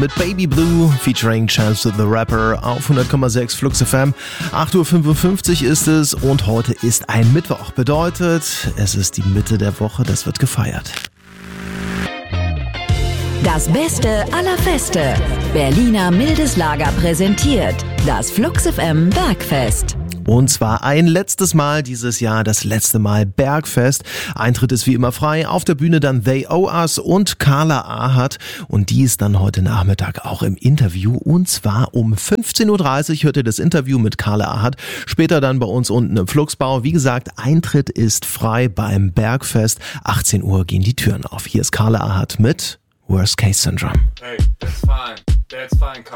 mit Baby Blue featuring Chance the Rapper auf 100,6 Flux FM. 8.55 Uhr ist es und heute ist ein Mittwoch. Bedeutet, es ist die Mitte der Woche, das wird gefeiert. Das Beste aller Feste. Berliner Mildes Lager präsentiert das Flux FM Bergfest. Und zwar ein letztes Mal dieses Jahr, das letzte Mal Bergfest. Eintritt ist wie immer frei. Auf der Bühne dann They Owe Us und Carla Ahat. Und die ist dann heute Nachmittag auch im Interview. Und zwar um 15.30 Uhr hört ihr das Interview mit Carla Ahat. Später dann bei uns unten im Fluxbau. Wie gesagt, Eintritt ist frei beim Bergfest. 18 Uhr gehen die Türen auf. Hier ist Carla Ahat mit Worst Case Syndrome. Hey, that's fine,